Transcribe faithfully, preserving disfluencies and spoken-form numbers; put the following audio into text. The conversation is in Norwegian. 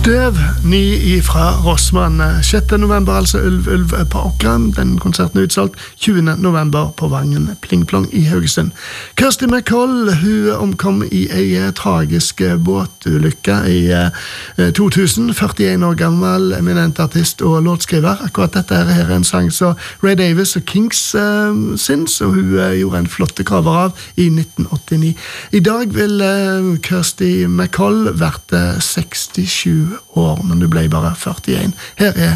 Støv, ny fra Rossmann. sjette november, altså Ulv Ulv på Åkran. Den konserten er utsolgt. tjuende november på Vangen Plingplong i Haugesund. Kirsty MacColl, hun omkom i en tragisk båtulykke i to tusen. førtien år gammel, eminent artist og låtskriver. Akkurat dette her er en sang så Ray Davis og Kings uh, syns, og hun uh, gjorde en flotte cover av i nitten åttini. I dag vil uh, Kirsty MacColl vært uh, sekstisju år, men du ble bare førtien. Her er